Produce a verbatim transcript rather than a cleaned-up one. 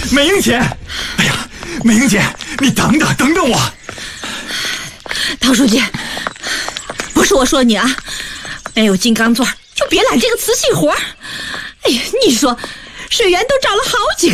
美英姐，哎呀，美英姐，你等等等等我。 唐书记，不是我说你啊，没有金刚钻就别揽这个瓷器活。哎呀，你说水源都找了好几个